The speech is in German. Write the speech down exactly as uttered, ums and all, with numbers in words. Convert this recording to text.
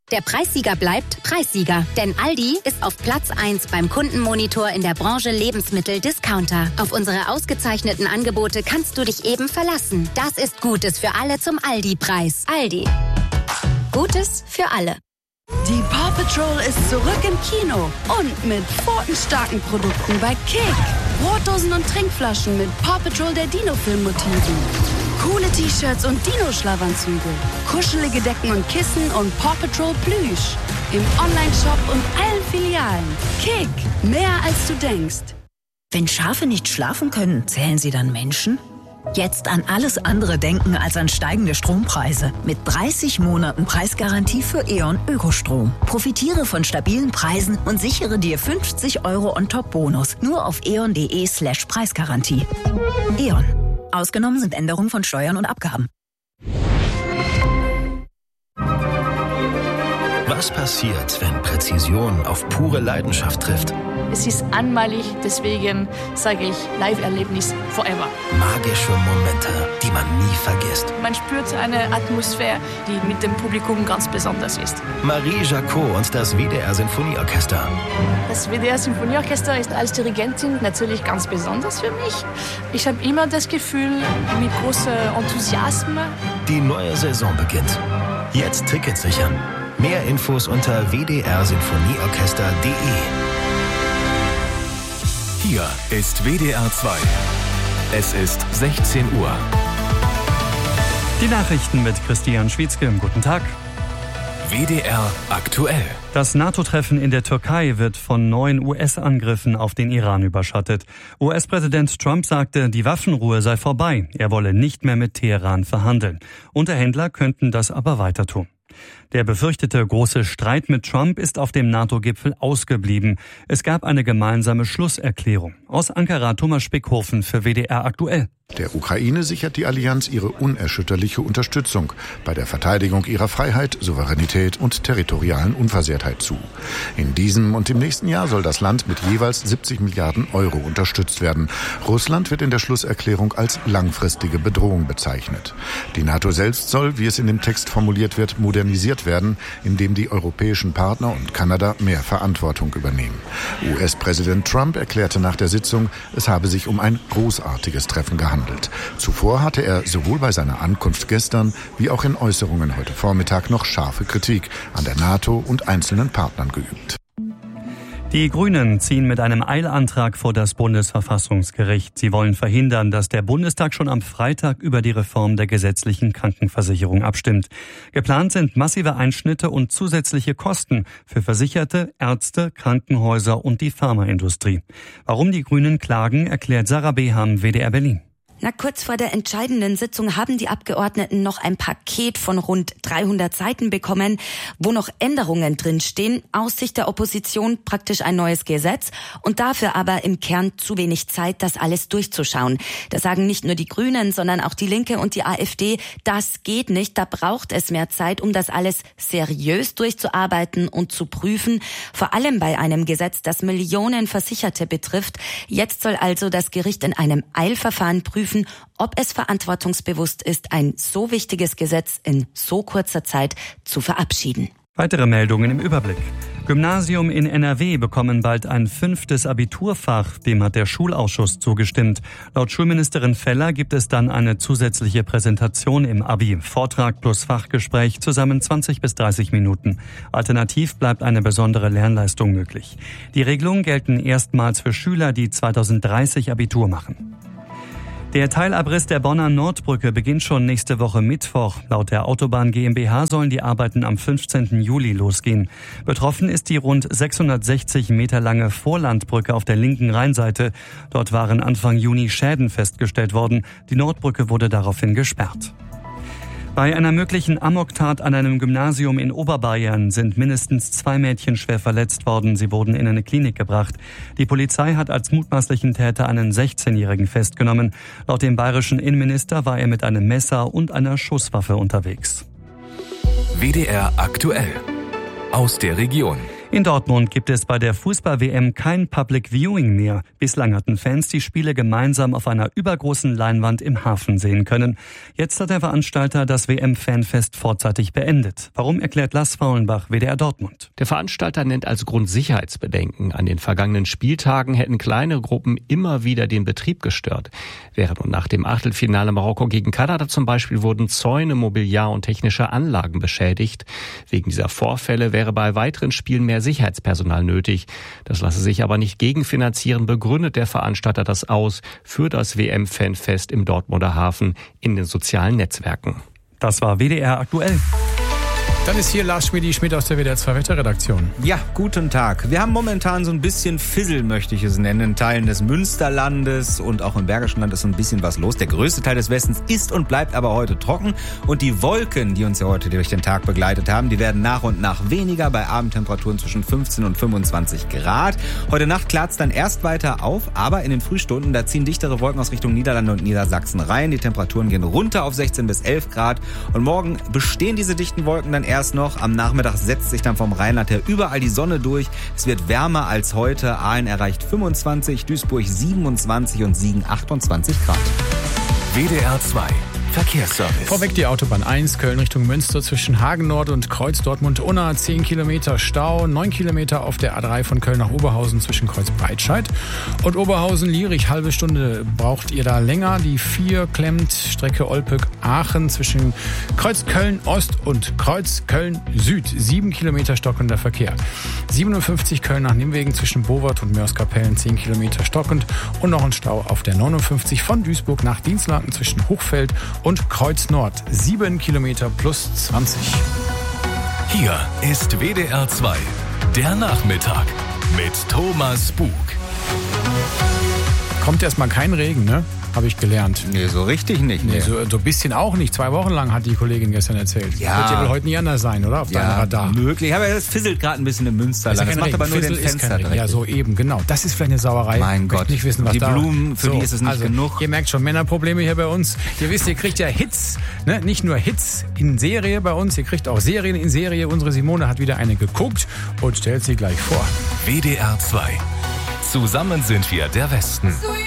Der Preissieger bleibt Preissieger, denn Aldi ist auf Platz eins beim Kundenmonitor in der Branche Lebensmittel-Discounter. Auf unsere ausgezeichneten Angebote kannst du dich eben verlassen. Das ist Gutes für alle zum Aldi-Preis. Aldi. Gutes für alle. Die Paw Patrol ist zurück im Kino und mit pfotenstarken Produkten bei Kick. Brotdosen und Trinkflaschen mit Paw Patrol der Dino-Film-Motiven. Coole T-Shirts und Dino-Schlafanzüge. Kuschelige Decken und Kissen und Paw Patrol Plüsch. Im Online-Shop und allen Filialen. Kick, mehr als du denkst. Wenn Schafe nicht schlafen können, zählen sie dann Menschen? Jetzt an alles andere denken als an steigende Strompreise. Mit dreißig Monaten Preisgarantie für E.ON Ökostrom. Profitiere von stabilen Preisen und sichere dir fünfzig Euro On-Top-Bonus. Nur auf eon.de slash Preisgarantie. E.ON. Ausgenommen sind Änderungen von Steuern und Abgaben. Was passiert, wenn Präzision auf pure Leidenschaft trifft? Es ist einmalig, deswegen sage ich Live-Erlebnis forever. Magische Momente, die man nie vergisst. Man spürt eine Atmosphäre, die mit dem Publikum ganz besonders ist. Marie Jacot und das W D R-Sinfonieorchester. Das W D R-Sinfonieorchester ist als Dirigentin natürlich ganz besonders für mich. Ich habe immer das Gefühl, mit großem Enthusiasmus. Die neue Saison beginnt. Jetzt Tickets sichern. Mehr Infos unter w d r sinfonieorchester punkt d e. Hier ist W D R zwei. Es ist sechzehn Uhr. Die Nachrichten mit Christian Schwietzke. Guten Tag. W D R aktuell. Das NATO-Treffen in der Türkei wird von neuen U S-Angriffen auf den Iran überschattet. U S-Präsident Trump sagte, die Waffenruhe sei vorbei. Er wolle nicht mehr mit Teheran verhandeln. Unterhändler könnten das aber weiter tun. Der befürchtete große Streit mit Trump ist auf dem NATO-Gipfel ausgeblieben. Es gab eine gemeinsame Schlusserklärung. Aus Ankara Thomas Spickhofen für W D R aktuell. Der Ukraine sichert die Allianz ihre unerschütterliche Unterstützung bei der Verteidigung ihrer Freiheit, Souveränität und territorialen Unversehrtheit zu. In diesem und im nächsten Jahr soll das Land mit jeweils siebzig Milliarden Euro unterstützt werden. Russland wird in der Schlusserklärung als langfristige Bedrohung bezeichnet. Die NATO selbst soll, wie es in dem Text formuliert wird, modernisiert werden, indem die europäischen Partner und Kanada mehr Verantwortung übernehmen. U S-Präsident Trump erklärte nach der Sitzung, es habe sich um ein großartiges Treffen gehandelt. Zuvor hatte er sowohl bei seiner Ankunft gestern wie auch in Äußerungen heute Vormittag noch scharfe Kritik an der NATO und einzelnen Partnern geübt. Die Grünen ziehen mit einem Eilantrag vor das Bundesverfassungsgericht. Sie wollen verhindern, dass der Bundestag schon am Freitag über die Reform der gesetzlichen Krankenversicherung abstimmt. Geplant sind massive Einschnitte und zusätzliche Kosten für Versicherte, Ärzte, Krankenhäuser und die Pharmaindustrie. Warum die Grünen klagen, erklärt Sarah Beham, W D R Berlin. Na, kurz vor der entscheidenden Sitzung haben die Abgeordneten noch ein Paket von rund dreihundert Seiten bekommen, wo noch Änderungen drinstehen, aus Sicht der Opposition praktisch ein neues Gesetz und dafür aber im Kern zu wenig Zeit, das alles durchzuschauen. Da sagen nicht nur die Grünen, sondern auch die Linke und die AfD, das geht nicht, da braucht es mehr Zeit, um das alles seriös durchzuarbeiten und zu prüfen, vor allem bei einem Gesetz, das Millionen Versicherte betrifft. Jetzt soll also das Gericht in einem Eilverfahren prüfen, ob es verantwortungsbewusst ist, ein so wichtiges Gesetz in so kurzer Zeit zu verabschieden. Weitere Meldungen im Überblick. Gymnasium in N R W bekommen bald ein fünftes Abiturfach. Dem hat der Schulausschuss zugestimmt. Laut Schulministerin Feller gibt es dann eine zusätzliche Präsentation im Abi. Vortrag plus Fachgespräch, zusammen zwanzig bis dreißig Minuten. Alternativ bleibt eine besondere Lernleistung möglich. Die Regelungen gelten erstmals für Schüler, die zweitausenddreißig Abitur machen. Der Teilabriss der Bonner Nordbrücke beginnt schon nächste Woche Mittwoch. Laut der Autobahn GmbH sollen die Arbeiten am fünfzehnten Juli losgehen. Betroffen ist die rund sechshundertsechzig Meter lange Vorlandbrücke auf der linken Rheinseite. Dort waren Anfang Juni Schäden festgestellt worden. Die Nordbrücke wurde daraufhin gesperrt. Bei einer möglichen Amoktat an einem Gymnasium in Oberbayern sind mindestens zwei Mädchen schwer verletzt worden. Sie wurden in eine Klinik gebracht. Die Polizei hat als mutmaßlichen Täter einen sechzehnjährigen festgenommen. Laut dem bayerischen Innenminister war er mit einem Messer und einer Schusswaffe unterwegs. W D R aktuell. Aus der Region. In Dortmund gibt es bei der Fußball-W M kein Public Viewing mehr. Bislang hatten Fans die Spiele gemeinsam auf einer übergroßen Leinwand im Hafen sehen können. Jetzt hat der Veranstalter das W M-Fanfest vorzeitig beendet. Warum, erklärt Lars Faulenbach, W D R Dortmund. Der Veranstalter nennt als Grund Sicherheitsbedenken. An den vergangenen Spieltagen hätten kleine Gruppen immer wieder den Betrieb gestört. Während und nach dem Achtelfinale Marokko gegen Kanada zum Beispiel wurden Zäune, Mobiliar und technische Anlagen beschädigt. Wegen dieser Vorfälle wäre bei weiteren Spielen mehr Sicherheitspersonal nötig. Das lasse sich aber nicht gegenfinanzieren, begründet der Veranstalter das aus für das W M-Fanfest im Dortmunder Hafen in den sozialen Netzwerken. Das war W D R aktuell. Dann ist hier Lars Schmiedi-Schmidt aus der W D R zwei Wetterredaktion. Ja, guten Tag. Wir haben momentan so ein bisschen Fissel, möchte ich es nennen. In Teilen des Münsterlandes und auch im Bergischen Land ist so ein bisschen was los. Der größte Teil des Westens ist und bleibt aber heute trocken. Und die Wolken, die uns ja heute durch den Tag begleitet haben, die werden nach und nach weniger bei Abendtemperaturen zwischen fünfzehn und fünfundzwanzig Grad. Heute Nacht klart es dann erst weiter auf, aber in den Frühstunden, da ziehen dichtere Wolken aus Richtung Niederlande und Niedersachsen rein. Die Temperaturen gehen runter auf sechzehn bis elf Grad. Und morgen bestehen diese dichten Wolken dann erst noch. Am Nachmittag setzt sich dann vom Rheinland her überall die Sonne durch. Es wird wärmer als heute. Aalen erreicht fünfundzwanzig, Duisburg siebenundzwanzig und Siegen achtundzwanzig Grad. W D R zwei Verkehrsservice. Vorweg die Autobahn eins, Köln Richtung Münster zwischen Hagen Nord und Kreuz Dortmund-Unna. zehn Kilometer Stau, neun Kilometer auf der A drei von Köln nach Oberhausen zwischen Kreuz Breitscheid. Und Oberhausen-Lierich, halbe Stunde braucht ihr da länger. Die vier klemmt Strecke Olpöck-Aachen zwischen Kreuz Köln-Ost und Kreuz Köln-Süd. sieben Kilometer stockender Verkehr. siebenundfünfzig Köln nach Nimwegen zwischen Bowart und Mörs-Kapellen, zehn Kilometer stockend. Und noch ein Stau auf der neunundfünfzig von Duisburg nach Dienstlaken zwischen Hochfeld und Kreuz Nord, sieben Kilometer plus zwanzig. Hier ist W D R zwei, der Nachmittag mit Thomas Bug. Kommt erstmal kein Regen, ne? Habe ich gelernt. Nee, so richtig nicht. Nee, so, so ein bisschen auch nicht. Zwei Wochen lang hat die Kollegin gestern erzählt. Ja. Wird ja wohl heute nie anders sein, oder? Auf ja, deinem Radar. Möglich. Aber es fisselt gerade ein bisschen im Münsterland. Das, das macht Regen. Aber nur Fissel den Fenster direkt. Ja, so eben, genau. Das ist vielleicht eine Sauerei. Mein Gott. Ich nicht wissen, was die da Blumen, für so, die ist es nicht also, genug. Ihr merkt schon, Männerprobleme hier bei uns. Ihr wisst, ihr kriegt ja Hits, ne? Nicht nur Hits in Serie bei uns, ihr kriegt auch Serien in Serie. Unsere Simone hat wieder eine geguckt und stellt sie gleich vor. W D R zwei. Zusammen sind wir der Westen.